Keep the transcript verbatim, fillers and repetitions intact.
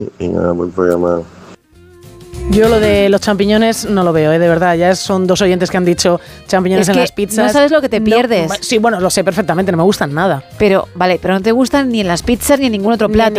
Y nada, buen programa. Yo lo de los champiñones no lo veo, ¿eh? De verdad. Ya son dos oyentes que han dicho champiñones Es en que las pizzas. no sabes lo que te pierdes. No, sí, bueno, lo sé perfectamente, no me gustan nada. Pero, vale, pero no te gustan ni en las pizzas ni en ningún otro Ni plato.